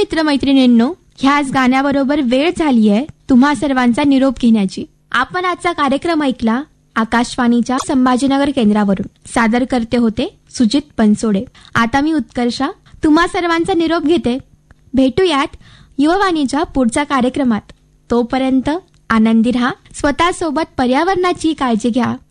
मित्रमैत्रिणींनो, ह्याच गाण्याबरोबर वेळ झाली आहे तुम्हा सर्वांचा निरोप घेण्याची. आपण आजचा कार्यक्रम ऐकला आकाशवाणीच्या संभाजीनगर केंद्रावरून. सादर करते होते सुजित बनसोडे. आता मी उत्कर्षा तुम्हा सर्वांचा निरोप घेते. भेटूयात युववाणीच्या पुढच्या कार्यक्रमात. तोपर्यंत आनंदी राहा, स्वतःसोबत पर्यावरणाची काळजी घ्या.